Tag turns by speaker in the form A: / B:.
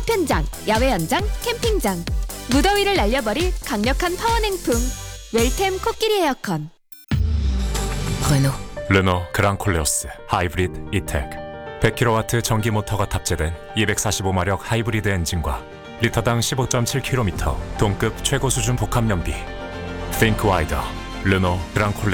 A: 창업 현장, 야외 현장, 캠핑장. 무더위를 날려버릴 강력한 파워 냉풍. 웰템 코끼리 에어컨.
B: 르노 그랑콜레오스 하이브리드 이텍 100kW 전기 모터가 탑재된 245마력 하이브리드 엔진과 리터당 15.7km 동급 최고 수준 복합 연비. Think wider. 르노 그랑콜레